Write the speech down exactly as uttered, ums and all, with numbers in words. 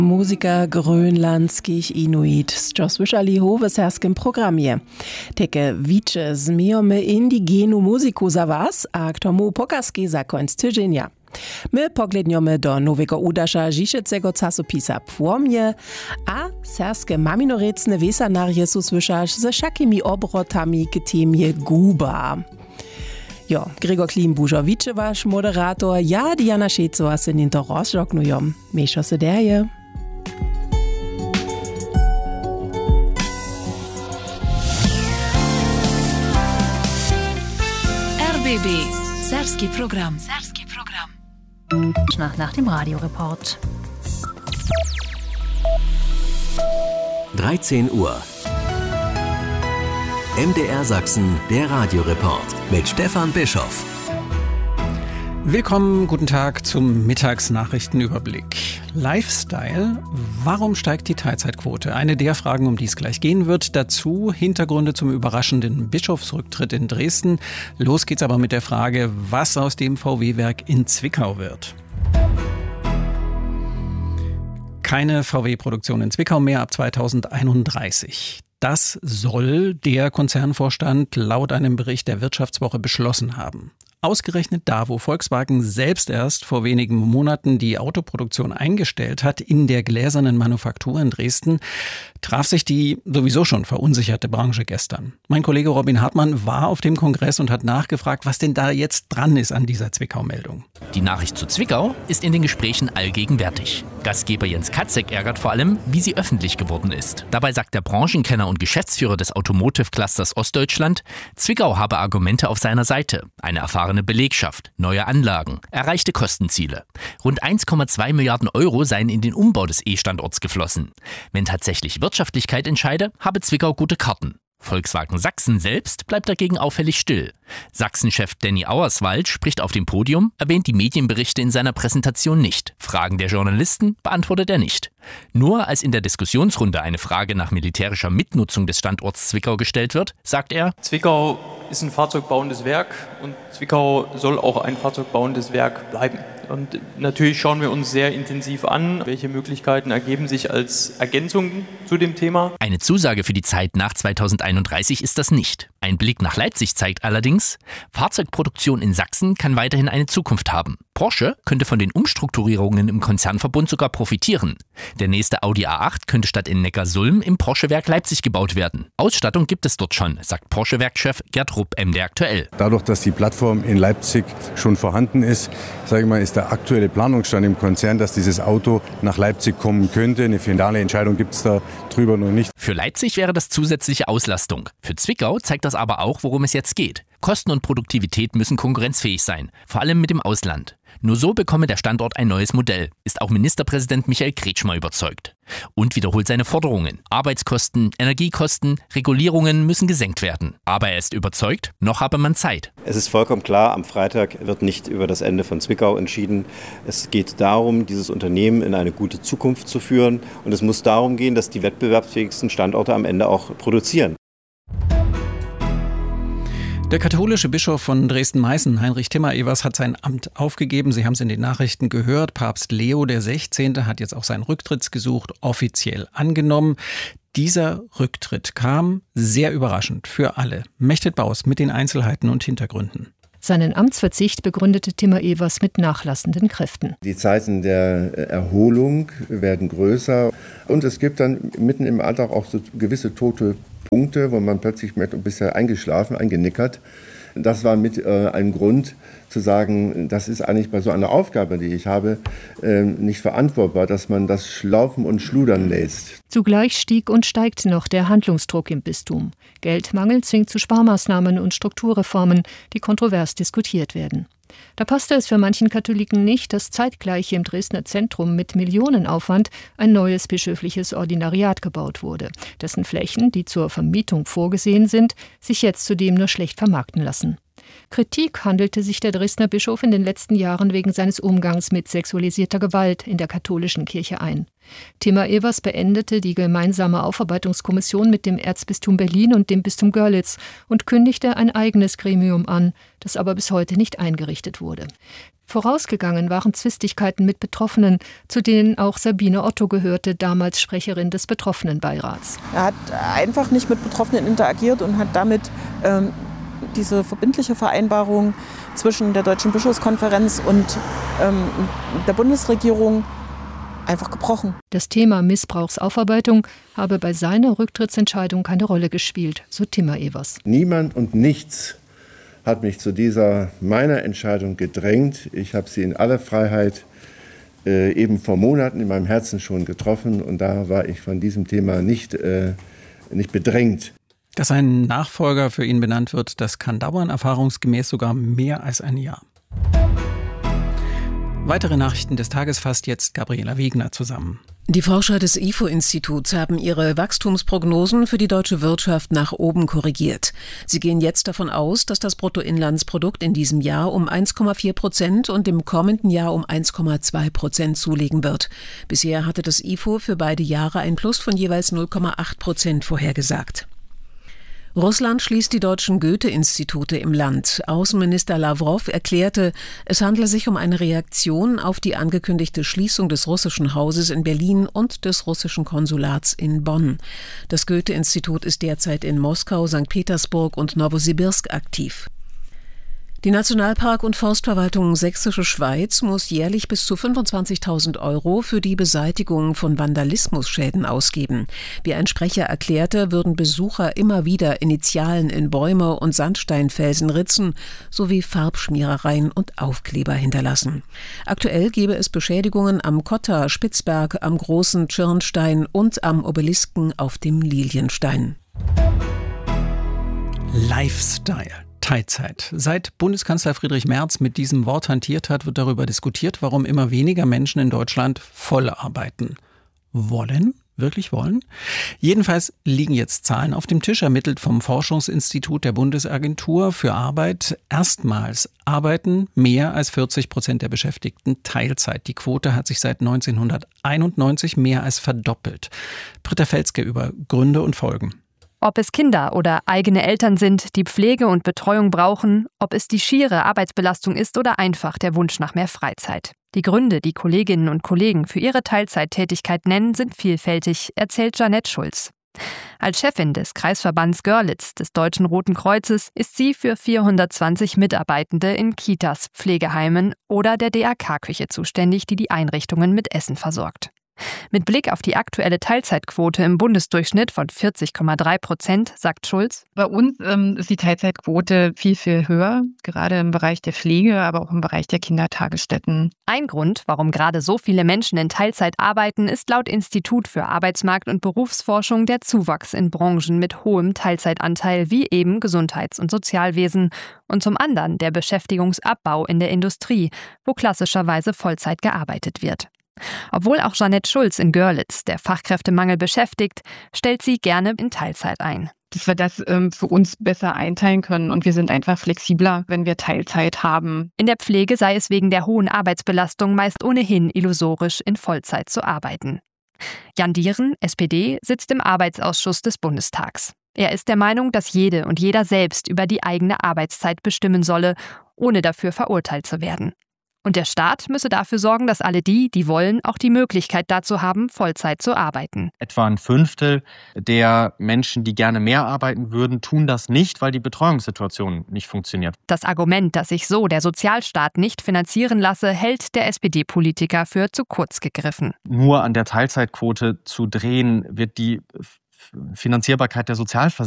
Muzyka grönlandskich Inuit strzosłyszali hoveserskim programie. Teke wicze zmijomy indigenu muzyku za was, a k tomu pokazki za końc tydzienia. My pogledniemy do nowego udasza żiszecego czasopisa Płomie, a serskie maminorecne wesanarje su słyszasz ze wszakimi obrotami k temie guba. Jo, Gregor Klimbužo, wicze wasz moderator, ja Diana Šecova se ninto rozžoknujom. Mešo se derje. R B B, Serski Program. Serski Program. Nach, nach dem Radioreport. dreizehn Uhr. M D R Sachsen, der Radioreport mit Stefan Bischoff. Willkommen, guten Tag zum Mittagsnachrichtenüberblick. Lifestyle, warum steigt die Teilzeitquote? Eine der Fragen, um die es gleich gehen wird. Dazu Hintergründe zum überraschenden Bischofsrücktritt in Dresden. Los geht's aber mit der Frage, was aus dem V W-Werk in Zwickau wird. Keine V W-Produktion in Zwickau mehr ab zweitausendeinunddreißig. Das soll der Konzernvorstand laut einem Bericht der Wirtschaftswoche beschlossen haben. Ausgerechnet da, wo Volkswagen selbst erst vor wenigen Monaten die Autoproduktion eingestellt hat, in der gläsernen Manufaktur in Dresden, traf sich die sowieso schon verunsicherte Branche gestern. Mein Kollege Robin Hartmann war auf dem Kongress und hat nachgefragt, was denn da jetzt dran ist an dieser Zwickau-Meldung. Die Nachricht zu Zwickau ist in den Gesprächen allgegenwärtig. Gastgeber Jens Katzek ärgert vor allem, wie sie öffentlich geworden ist. Dabei sagt der Branchenkenner und Geschäftsführer des Automotive-Clusters Ostdeutschland, Zwickau habe Argumente auf seiner Seite. Eine erfahrene Belegschaft, neue Anlagen, erreichte Kostenziele. Rund eins Komma zwei Milliarden Euro seien in den Umbau des E-Standorts geflossen. Wenn tatsächlich Wirtschaftlichkeit entscheide, habe Zwickau gute Karten. Volkswagen Sachsen selbst bleibt dagegen auffällig still. Sachsen-Chef Danny Auerswald spricht auf dem Podium, erwähnt die Medienberichte in seiner Präsentation nicht. Fragen der Journalisten beantwortet er nicht. Nur als in der Diskussionsrunde eine Frage nach militärischer Mitnutzung des Standorts Zwickau gestellt wird, sagt er: Zwickau ist ein fahrzeugbauendes Werk und Zwickau soll auch ein fahrzeugbauendes Werk bleiben. Und natürlich schauen wir uns sehr intensiv an, welche Möglichkeiten ergeben sich als Ergänzung zu dem Thema. Eine Zusage für die Zeit nach zweitausendeinunddreißig ist das nicht. Ein Blick nach Leipzig zeigt allerdings, Fahrzeugproduktion in Sachsen kann weiterhin eine Zukunft haben. Porsche könnte von den Umstrukturierungen im Konzernverbund sogar profitieren. Der nächste Audi A acht könnte statt in Neckarsulm im Porsche-Werk Leipzig gebaut werden. Ausstattung gibt es dort schon, sagt Porsche-Werkchef Gerd Rupp, M D Aktuell. Dadurch, dass die Plattform in Leipzig schon vorhanden ist, sage ich mal, ist der aktuelle Planungsstand im Konzern, dass dieses Auto nach Leipzig kommen könnte. Eine finale Entscheidung gibt es da drüber noch nicht. Für Leipzig wäre das zusätzliche Auslastung. Für Zwickau zeigt das aber auch, worum es jetzt geht. Kosten und Produktivität müssen konkurrenzfähig sein, vor allem mit dem Ausland. Nur so bekomme der Standort ein neues Modell, ist auch Ministerpräsident Michael Kretschmer überzeugt. Und wiederholt seine Forderungen. Arbeitskosten, Energiekosten, Regulierungen müssen gesenkt werden. Aber er ist überzeugt, noch habe man Zeit. Es ist vollkommen klar, am Freitag wird nicht über das Ende von Zwickau entschieden. Es geht darum, dieses Unternehmen in eine gute Zukunft zu führen. Und es muss darum gehen, dass die wettbewerbsfähigsten Standorte am Ende auch produzieren. Der katholische Bischof von Dresden-Meißen, Heinrich Timmer-Evers, hat sein Amt aufgegeben. Sie haben es in den Nachrichten gehört. Papst Leo der Sechzehnte hat jetzt auch sein Rücktrittsgesuch offiziell angenommen. Dieser Rücktritt kam sehr überraschend für alle. Mechtet Baus mit den Einzelheiten und Hintergründen. Seinen Amtsverzicht begründete Timmer-Evers mit nachlassenden Kräften. Die Zeiten der Erholung werden größer und es gibt dann mitten im Alltag auch so gewisse tote Punkte, wo man plötzlich merkt, du bist ja eingeschlafen, eingenickert. Das war mit äh, ein Grund zu sagen, das ist eigentlich bei so einer Aufgabe, die ich habe, äh, nicht verantwortbar, dass man das schlaufen und schludern lässt. Zugleich stieg und steigt noch der Handlungsdruck im Bistum. Geldmangel zwingt zu Sparmaßnahmen und Strukturreformen, die kontrovers diskutiert werden. Da passte es für manchen Katholiken nicht, dass zeitgleich im Dresdner Zentrum mit Millionenaufwand ein neues bischöfliches Ordinariat gebaut wurde, dessen Flächen, die zur Vermietung vorgesehen sind, sich jetzt zudem nur schlecht vermarkten lassen. Kritik handelte sich der Dresdner Bischof in den letzten Jahren wegen seines Umgangs mit sexualisierter Gewalt in der katholischen Kirche ein. Timmer Evers beendete die gemeinsame Aufarbeitungskommission mit dem Erzbistum Berlin und dem Bistum Görlitz und kündigte ein eigenes Gremium an, das aber bis heute nicht eingerichtet wurde. Vorausgegangen waren Zwistigkeiten mit Betroffenen, zu denen auch Sabine Otto gehörte, damals Sprecherin des Betroffenenbeirats. Er hat einfach nicht mit Betroffenen interagiert und hat damit ähm, diese verbindliche Vereinbarung zwischen der Deutschen Bischofskonferenz und ähm, der Bundesregierung einfach gebrochen. Das Thema Missbrauchsaufarbeitung habe bei seiner Rücktrittsentscheidung keine Rolle gespielt, so Timmer Evers. Niemand und nichts hat mich zu dieser meiner Entscheidung gedrängt. Ich habe sie in aller Freiheit äh, eben vor Monaten in meinem Herzen schon getroffen und da war ich von diesem Thema nicht, äh, nicht bedrängt. Dass ein Nachfolger für ihn benannt wird, das kann dauern, erfahrungsgemäß sogar mehr als ein Jahr. Weitere Nachrichten des Tages fasst jetzt Gabriela Wegner zusammen. Die Forscher des I F O-Instituts haben ihre Wachstumsprognosen für die deutsche Wirtschaft nach oben korrigiert. Sie gehen jetzt davon aus, dass das Bruttoinlandsprodukt in diesem Jahr um eins Komma vier Prozent und im kommenden Jahr um eins Komma zwei Prozent zulegen wird. Bisher hatte das I F O für beide Jahre ein Plus von jeweils null Komma acht Prozent vorhergesagt. Russland schließt die deutschen Goethe-Institute im Land. Außenminister Lawrow erklärte, es handle sich um eine Reaktion auf die angekündigte Schließung des russischen Hauses in Berlin und des russischen Konsulats in Bonn. Das Goethe-Institut ist derzeit in Moskau, Sankt Petersburg und Nowosibirsk aktiv. Die Nationalpark- und Forstverwaltung Sächsische Schweiz muss jährlich bis zu fünfundzwanzigtausend Euro für die Beseitigung von Vandalismusschäden ausgeben. Wie ein Sprecher erklärte, würden Besucher immer wieder Initialen in Bäume und Sandsteinfelsen ritzen, sowie Farbschmierereien und Aufkleber hinterlassen. Aktuell gebe es Beschädigungen am Kotter Spitzberg, am Großen Tschirnstein und am Obelisken auf dem Lilienstein. Lifestyle. Teilzeit. Seit Bundeskanzler Friedrich Merz mit diesem Wort hantiert hat, wird darüber diskutiert, warum immer weniger Menschen in Deutschland voll arbeiten. Wollen? Wirklich wollen? Jedenfalls liegen jetzt Zahlen auf dem Tisch, ermittelt vom Forschungsinstitut der Bundesagentur für Arbeit. Erstmals arbeiten mehr als vierzig Prozent der Beschäftigten Teilzeit. Die Quote hat sich seit neunzehnhunderteinundneunzig mehr als verdoppelt. Britta Felske über Gründe und Folgen. Ob es Kinder oder eigene Eltern sind, die Pflege und Betreuung brauchen, ob es die schiere Arbeitsbelastung ist oder einfach der Wunsch nach mehr Freizeit. Die Gründe, die Kolleginnen und Kollegen für ihre Teilzeittätigkeit nennen, sind vielfältig, erzählt Jeanette Schulz. Als Chefin des Kreisverbands Görlitz des Deutschen Roten Kreuzes ist sie für vierhundertzwanzig Mitarbeitende in Kitas, Pflegeheimen oder der D R K-Küche zuständig, die die Einrichtungen mit Essen versorgt. Mit Blick auf die aktuelle Teilzeitquote im Bundesdurchschnitt von vierzig Komma drei Prozent, sagt Schulz. Bei uns ähm, ist die Teilzeitquote viel, viel höher, gerade im Bereich der Pflege, aber auch im Bereich der Kindertagesstätten. Ein Grund, warum gerade so viele Menschen in Teilzeit arbeiten, ist laut Institut für Arbeitsmarkt- und Berufsforschung der Zuwachs in Branchen mit hohem Teilzeitanteil wie eben Gesundheits- und Sozialwesen und zum anderen der Beschäftigungsabbau in der Industrie, wo klassischerweise Vollzeit gearbeitet wird. Obwohl auch Jeanette Schulz in Görlitz der Fachkräftemangel beschäftigt, stellt sie gerne in Teilzeit ein. Dass wir das ähm, für uns besser einteilen können und wir sind einfach flexibler, wenn wir Teilzeit haben. In der Pflege sei es wegen der hohen Arbeitsbelastung meist ohnehin illusorisch, in Vollzeit zu arbeiten. Jan Dieren, S P D, sitzt im Arbeitsausschuss des Bundestags. Er ist der Meinung, dass jede und jeder selbst über die eigene Arbeitszeit bestimmen solle, ohne dafür verurteilt zu werden. Und der Staat müsse dafür sorgen, dass alle die, die wollen, auch die Möglichkeit dazu haben, Vollzeit zu arbeiten. Etwa ein Fünftel der Menschen, die gerne mehr arbeiten würden, tun das nicht, weil die Betreuungssituation nicht funktioniert. Das Argument, dass sich so der Sozialstaat nicht finanzieren lasse, hält der S P D-Politiker für zu kurz gegriffen. Nur an der Teilzeitquote zu drehen, wird die Finanzierbarkeit der Sozialversicherung